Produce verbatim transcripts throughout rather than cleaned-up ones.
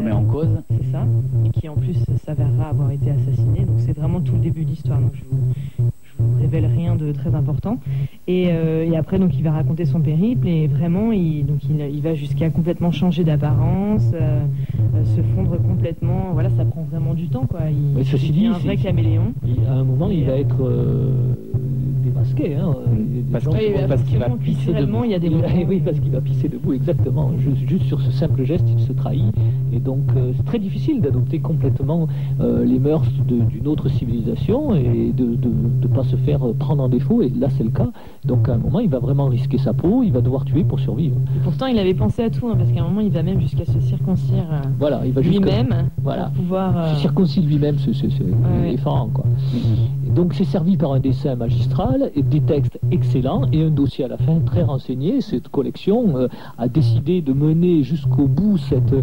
remet en cause. C'est ça, et qui en plus s'avérera avoir été assassiné. Donc c'est vraiment tout le début de l'histoire. Donc je vous, je vous révèle rien de très important. Et, euh, et après, donc il va raconter son périple et vraiment, il, donc il, il va jusqu'à complètement changer d'apparence, euh, euh, se fondre complètement. Voilà, ça prend vraiment du temps, quoi. Il, Mais ceci il dit, devient un vrai il- caméléon. il- à un moment, il va être euh, démasqué. Hein. Il y a des Parce gens que- qui Oui, vont- parce qu'il va forcément, pisser culturellement, debout. il y a des Il- moments. oui, parce qu'il va pisser debout, exactement. Juste, juste sur ce simple geste, il se trahit. Et donc, euh, c'est très difficile d'adopter complètement euh, les mœurs de- d'une autre civilisation et de ne pas se faire prendre en défaut. Et là, c'est le cas. Donc, à un moment, il va vraiment risquer sa peau. Il va devoir tuer pour survivre. Et pourtant, il avait pensé à tout, hein, parce qu'à un moment, il va même jusqu'à se circoncire euh, Voilà, il va jusqu'à- lui-même Voilà. pour pouvoir. euh, Se circoncile lui-même, c'est c'est- c'est ouais. effarant, quoi. Et donc, c'est servi par un dessin magistral, et des textes excellents et un dossier à la fin très renseigné. Cette collection euh, a décidé de mener jusqu'au bout cette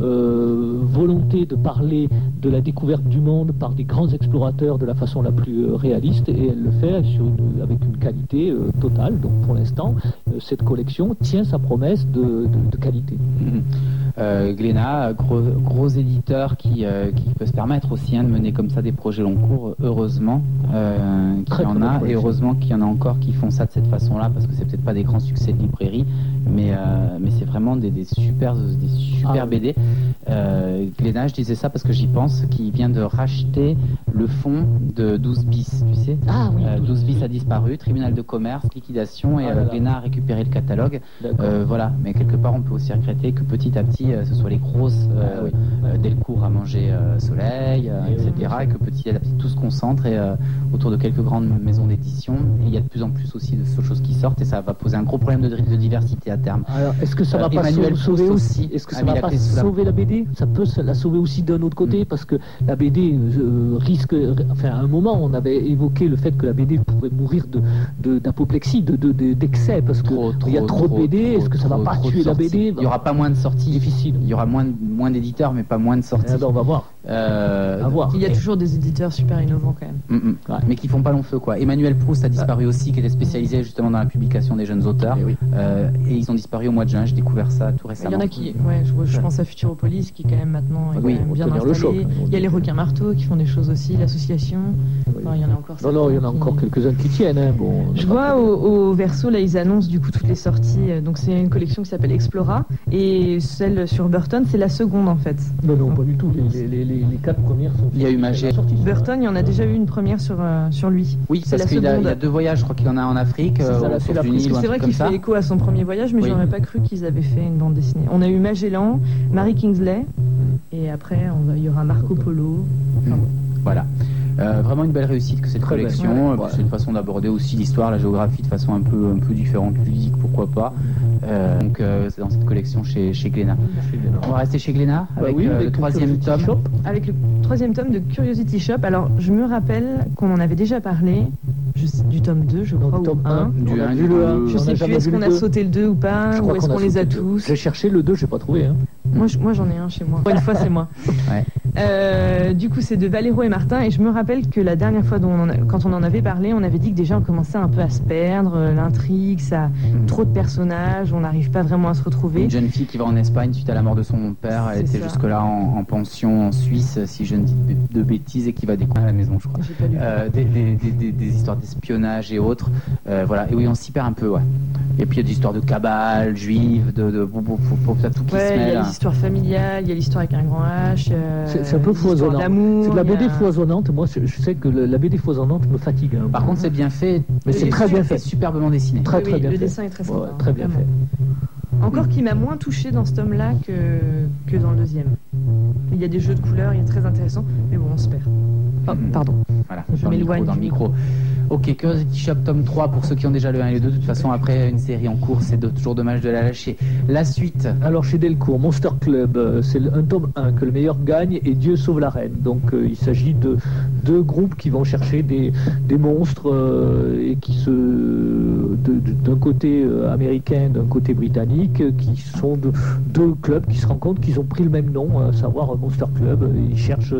euh, volonté de parler de la découverte du monde par des grands explorateurs de la façon la plus euh, réaliste, et elle le fait sur une- avec une qualité euh, totale. Donc, pour l'instant, euh, cette collection tient sa promesse de, de- de qualité. Mhm. Euh, Glénat, gros, gros éditeur qui, euh, qui peut se permettre aussi hein, de mener comme ça des projets long cours, heureusement euh, qu'il Très, y en très a, bon et heureusement qu'il y en a encore qui font ça de cette façon-là, parce que c'est peut-être pas des grands succès de librairie, mais, euh, mais c'est vraiment des, des super, des super Ah, B D. Euh, Glénat, je disais ça parce que j'y pense, qui vient de racheter le fonds de douze bis, tu sais. Ah oui, Euh, douze douze bis bis. a disparu, tribunal de commerce, liquidation, et Ah euh, là là. Glénat a récupéré le catalogue. D'accord. Euh, voilà, mais quelque part on peut aussi regretter que petit à petit euh, ce soit les grosses euh, Ah oui. euh, Delcourt à manger euh, Soleil, euh, Et oui, et bien cetera. sûr. Et que petit à petit tout se concentre et, euh, autour de quelques grandes maisons d'édition. Et il y a de plus en plus aussi de choses qui sortent et ça va poser un gros problème de, de diversité à terme. Alors, est-ce que ça Euh, va pas Emmanuel sau- sauver Proust aussi, aussi Est-ce que a ça mis va la pas clé sous la- sauver la B D? Ça peut se- la sauver aussi d'un autre côté, Mm. parce que la B D euh, risque. Enfin, à un moment, on avait évoqué le fait que la B D pourrait mourir de, de- d'apoplexie, de, de- de- d'excès, parce que Trop, il y a trop, de B D. trop, Est-ce que ça va trop, pas trop de tuer la B sorties. D? Il n'y aura pas moins de sorties. Difficile. Il y aura moins, de- moins d'éditeurs, mais pas moins de sorties. Eh ben, on va voir. Euh, À voir. Il y a toujours des éditeurs super innovants quand même. Mm, mm. Ouais. Mais qui font pas long feu quoi. Emmanuel Proust a disparu aussi, qui était spécialisé justement dans la publication des jeunes auteurs. Eh oui. Euh, et ils ont disparu au mois de juin. J'ai découvert ça tout Il récemment. y en a qui, ouais, je, vois- je pense à Futuropolis qui quand même maintenant est Oui, quand même on bien peut dire le installé. choc, hein, on Il y a dit. les requins marteaux qui font des choses aussi, l'association. Oui. Enfin, il y en a encore. Non, non, il y en a certains qui- encore quelques-uns qui tiennent. Hein. Bon, Je vois au, au verso, là, ils annoncent du coup toutes les sorties. Euh, Donc, c'est une collection qui s'appelle Explora. Et celle sur Burton, c'est la seconde en fait. Non, non, pas du tout. Les, les, les, les quatre premières sont. Il y a eu Magé. sorties. Burton, il y en a déjà eu une première sur, euh, sur lui. Oui, C'est parce la qu'il a, seconde. il y a deux voyages. Je crois qu'il en a un en Afrique, C'est ça, euh, là, au c'est Sauf l'Afrique. du Nil ou un C'est vrai truc qu'il comme ça. fait écho à son premier voyage, mais Oui. j'aurais pas cru qu'ils avaient fait une bande dessinée. On a eu Magellan, Marie Kingsley, et après, on va- il y aura Marco Polo. Enfin, bon. Voilà. Euh, vraiment une belle réussite que cette Très belle. collection. Ouais. Euh, C'est une façon d'aborder aussi l'histoire, la géographie de façon un peu, un peu différente, ludique, pourquoi pas. Euh, donc euh, c'est dans cette collection chez, chez Glénat. On va rester chez Glénat Bah avec oui, euh, avec le troisième Curiosity tome. Shop. Avec le troisième tome de Curiosity Shop. Alors, je me rappelle qu'on en avait déjà parlé je sais- du tome deux, je Non, crois, du tome ou un. un. Du On a un, vu du le deux. un. Je On sais a plus, jamais est-ce vu qu'on le a deux. sauté le deux ou pas, Je ou crois est-ce qu'on a qu'on les a sauté le deux. tous. J'ai cherché le deux, j'ai pas trouvé. Hein. Moi, je- moi, j'en ai un chez moi. Pour une fois, c'est moi. Ouais. Euh, du coup, c'est de Valero et Martin. Et je me rappelle que la dernière fois, dont on en a- quand on en avait parlé, on avait dit que déjà on commençait un peu à se perdre, euh, l'intrigue, ça, Mhm. trop de personnages, on n'arrive pas vraiment à se retrouver. Une jeune fille qui va en Espagne suite à la mort de son père. Elle C'est était ça. jusque-là en, en pension en Suisse, si je ne dis de bêtises, et qui va découvrir à la maison, je crois. J'ai pas lu. Euh, des, des- des- des- des histoires d'espionnage et autres. Euh, voilà. Et oui, on s'y perd un peu, ouais. Et puis il y a des histoires de cabale, juive, de, de, bon, bon, faut- faut- faut- tout qui Ouais, se il y mêle. a l'histoire familiale, il y a l'histoire avec un grand H. euh, C'est c'est un peu l'histoire foisonnant. d'amour, C'est de la il y B D a- foisonnante. Moi, je, je sais que le- la B D foisonnante me fatigue. hein. Par contre, c'est bien fait. Mais c'est Et très bien fait. superbement dessiné. Très, Oui, très oui, bien le fait. dessin est très Ouais, sympa. très bien vraiment. fait. Encore qui m'a moins touché dans ce tome-là que, que dans le deuxième. Il y a des jeux de couleurs, il est très intéressant, mais bon, on se perd. Oh, Mhm. pardon. Voilà, Je dans le m'éloigne micro, dans le du micro. Ok, Curiosity Shop tome trois pour ceux qui ont déjà le un et le deux. De toute façon, après une série en cours, c'est de- toujours dommage de la lâcher. La suite. Alors chez Delcourt, Monster Club, euh, c'est le- un tome un, que le meilleur gagne et Dieu sauve la reine. Donc euh, il s'agit de deux groupes qui vont chercher des, des monstres euh, et qui se de- de- d'un côté euh, américain, d'un côté britannique, euh, qui sont de, deux clubs qui se rendent compte qu'ils ont pris le même nom, à savoir Monster Club. Ils cherchent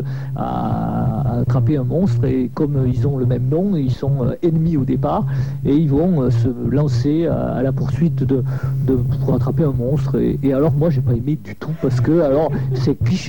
à, à attraper un monstre et comme euh, ils ont le même nom, ils sont euh, ennemis au départ et ils vont euh, se lancer à, à la poursuite de, de pour attraper un monstre. Et, et alors moi j'ai pas aimé du tout parce que alors c'est cliché.